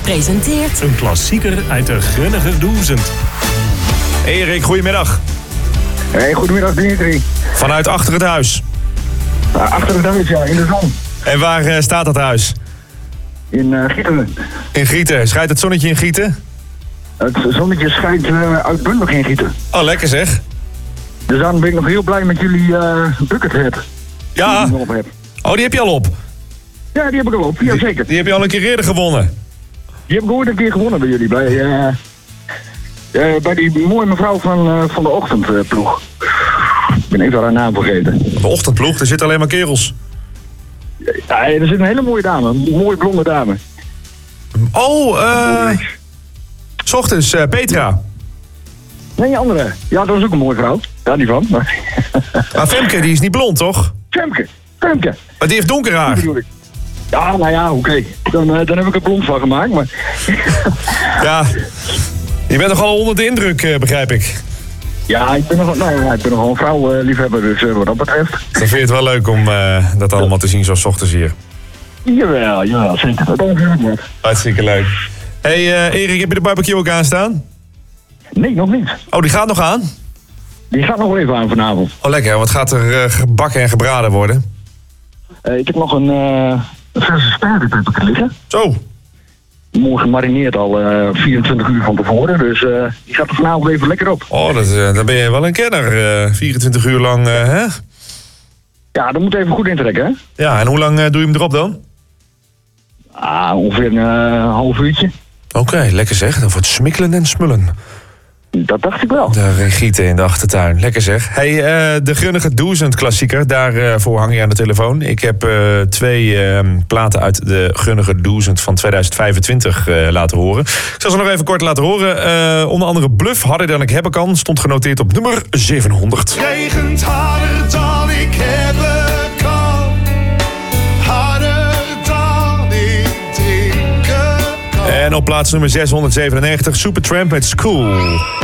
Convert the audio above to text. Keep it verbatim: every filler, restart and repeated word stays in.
presenteert... een klassieker uit de Grunniger Duizend. Erik, goedemiddag. Hey, goedemiddag Dimitri. Vanuit achter het huis. Uh, achter het huis, ja, in de zon. En waar uh, staat dat huis? In uh, Gieten. In Gieten. Schijnt het zonnetje in Gieten? Het zonnetje schijnt uh, uitbundig in Gieten. Oh, lekker zeg. Dus dan ben ik nog heel blij met jullie uh, buckethead. Ja. Die ik nog heb. Oh, die heb je al op? Ja, die heb ik al op. Ja, die, zeker. Die heb je al een keer eerder gewonnen? Die heb ik ooit een keer gewonnen bij jullie. Bij, uh, uh, bij die mooie mevrouw van, uh, van de ochtendploeg. Uh, ik ben even haar naam vergeten. De ochtendploeg, er zitten alleen maar kerels. Ja, er zit een hele mooie dame. Een mooie blonde dame. Oh, eh... Uh, 's ochtends, uh, Petra. Nee, die andere. Ja, dat is ook een mooie vrouw. Daar niet van. Maar, maar Femke, die is niet blond, toch? Femke. Femke. Maar die heeft donker haar. Ja, nou ja, oké. Okay. Dan, uh, dan heb ik er blond van gemaakt, maar... ja, je bent nogal onder de indruk, uh, begrijp ik. Ja, ik ben nog, nou, ja, ik ben nogal een vrouwliefhebber, dus uh, wat dat betreft. Dan vind je het wel leuk om uh, dat allemaal te zien zoals 's ochtends hier. Jawel, jawel, zeker. Dat is het. Hartstikke leuk. Hey uh, Erik, heb je de barbecue ook aanstaan? Nee, nog niet. Oh, die gaat nog aan? Die gaat nog wel even aan vanavond. Oh, lekker. Wat gaat er uh, gebakken en gebraden worden? Uh, ik heb nog een, uh, een verse spaarrib liggen. Zo. Mooi gemarineerd al uh, vierentwintig uur van tevoren, dus uh, die gaat er vanavond even lekker op. Oh, dat, uh, dan ben je wel een kenner. Uh, vierentwintig uur lang, uh, hè? Ja, dat moet even goed intrekken, hè? Ja, en hoe lang uh, doe je hem erop dan? Ah, ongeveer een uh, half uurtje. Oké, okay, lekker zeg. Dan wordt smikkelen en smullen. Dat dacht ik wel. De gieten in de achtertuin. Lekker zeg. Hey, uh, de Grunniger Duizend klassieker. Daarvoor uh, hang je aan de telefoon. Ik heb uh, twee uh, platen uit de Grunniger Duizend van tweeduizend vijfentwintig uh, laten horen. Ik zal ze nog even kort laten horen. Uh, onder andere Bluff, Harder dan ik hebben kan. Stond genoteerd op nummer zevenhonderd. Regent harder dan ik hebben kan. Harder dan ik drinken kan. En op plaats nummer zeshonderdzevenennegentig Supertramp met School.